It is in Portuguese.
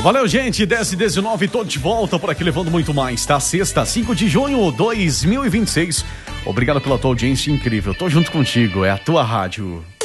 Valeu, gente. 10 e 19, tô de volta por aqui levando muito mais, tá? Sexta, 5 de junho de 2026. Obrigado pela tua audiência incrível. Tô junto contigo, é a tua rádio.